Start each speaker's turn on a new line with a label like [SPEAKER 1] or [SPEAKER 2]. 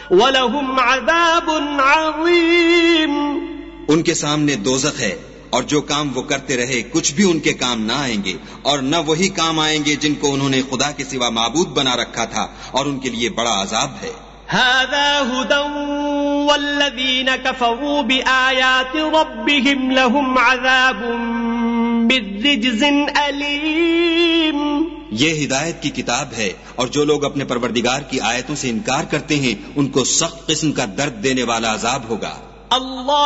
[SPEAKER 1] वलहुम अज़ाबुन अज़ीम।
[SPEAKER 2] उनके सामने दोज़ख है और जो काम वो करते रहे कुछ भी उनके काम ना आएंगे और न वही काम आएंगे जिनको उन्होंने खुदा के सिवा माबूद बना रखा था, और उनके लिए बड़ा अज़ाब है।
[SPEAKER 1] हाज़ा हुदन वल्लज़ीन कफ़रू बिआयाति रब्बिहिम लहुम अज़ाबुन बिर्रिज्ज़िन अलीम।
[SPEAKER 2] ये हिदायत की किताब है, और जो लोग अपने परवरदिगार की आयतों से इनकार करते हैं उनको सख्त किस्म का दर्द देने वाला अज़ाब होगा।
[SPEAKER 1] अल्लाह